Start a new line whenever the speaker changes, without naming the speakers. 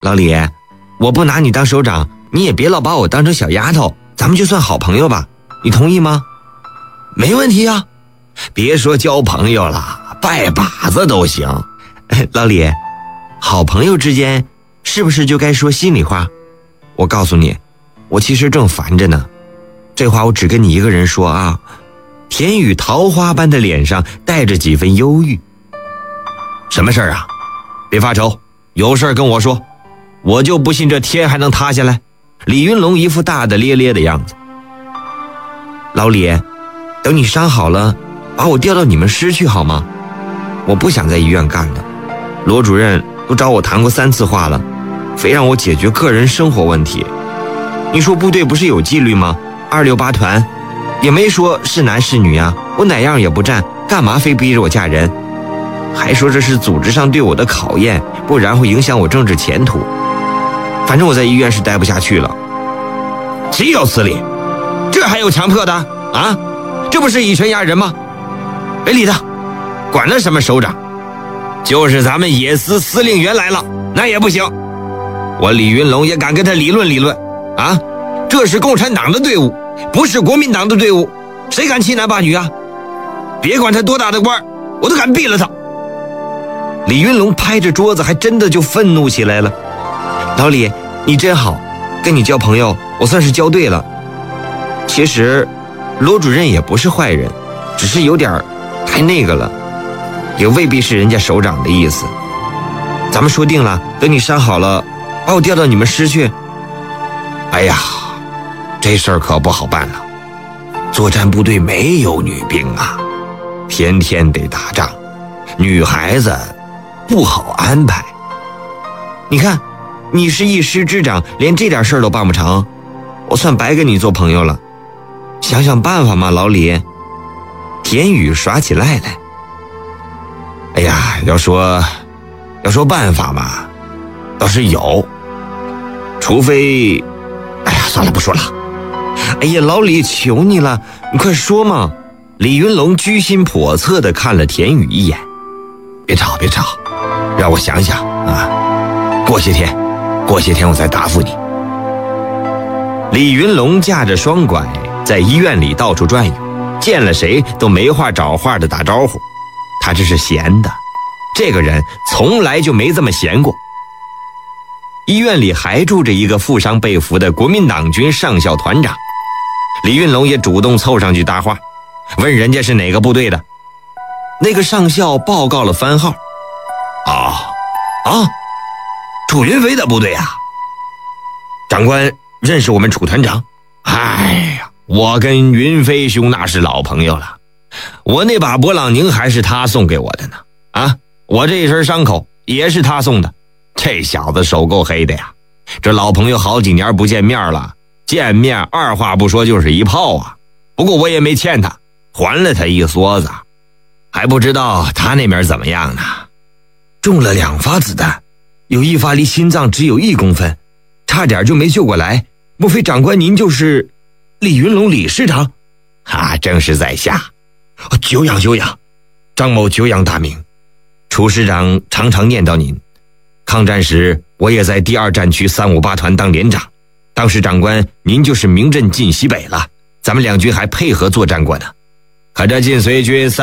老李，我不拿你当首长，你也别老把我当成小丫头，咱们就算好朋友吧，你同意吗？没问题啊，别说交朋友了，拜把子都行。老李，好朋友之间是不是就该说心里话？我告诉你，我其实正烦着呢，这话我只跟你一个人说啊。田雨桃花般的脸上带着几分忧郁。什么事儿啊？别发愁，有事儿跟我说，我就不信这天还能塌下来。李云龙一副大大咧咧的样子。老李，等你伤好了，把我调到你们师去好吗？我不想在医院干了，罗主任都找我谈过3次话了，非让我解决个人生活问题。你说部队不是有纪律吗？268团也没说是男是女啊，我哪样也不占，干嘛非逼着我嫁人？还说这是组织上对我的考验，不然会影响我政治前途。反正我在医院是待不下去了。岂有此理，这还有强迫的啊？这不是以权压人吗？别理他，管他什么首长，就是咱们野司司令员来了那也不行，我李云龙也敢跟他理论理论啊？这是共产党的队伍，不是国民党的队伍，谁敢欺男霸女啊？别管他多大的官，我都敢毙了他。李云龙拍着桌子，还真的就愤怒起来了。老李，你真好，跟你交朋友，我算是交对了。其实罗主任也不是坏人，只是有点太那个了，也未必是人家首长的意思。咱们说定了，等你伤好了，把我调到你们师去。哎呀，这事儿可不好办了，作战部队没有女兵啊，天天得打仗，女孩子不好安排。你看，你是一师之长，连这点事儿都办不成，我算白跟你做朋友了。想想办法嘛，老李。田雨耍起赖来。哎呀，要说办法嘛，倒是有，除非，哎呀，算了，不说了。哎呀，老李，求你了，你快说嘛。李云龙居心叵测地看了田雨一眼。别吵，让我想想啊，过些天我再答复你。李云龙架着双拐在医院里到处转悠，见了谁都没话找话的打招呼。他这是闲的，这个人从来就没这么闲过。医院里还住着一个负伤被俘的国民党军上校团长，李云龙也主动凑上去搭话，问人家是哪个部队的。那个上校报告了番号。楚云飞的部队啊。长官认识我们楚团长？哎呀，我跟云飞兄那是老朋友了，我那把勃朗宁还是他送给我的呢。啊，我这一身伤口也是他送的。这小子手够黑的呀，这老朋友好几年不见面了，见面二话不说就是一炮啊。不过我也没欠他，还了他一梭子。还不知道他那边怎么样呢？中了2发子弹，有1发离心脏只有1公分，差点就没救过来。莫非长官您就是李云龙李师长？正是在下。久仰，张某久仰大名。楚师长常常念叨您。抗战时我也在第2战区358团当连长，当时长官您就是名震晋西北了，咱们2军还配合作战过呢。可这晋绥军